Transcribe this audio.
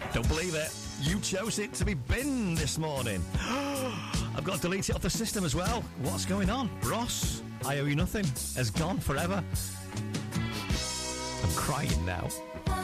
Don't believe it. You chose it to be binned this morning. I've got to delete it off the system as well. What's going on? Ross, I Owe You Nothing has gone forever. I'm crying now.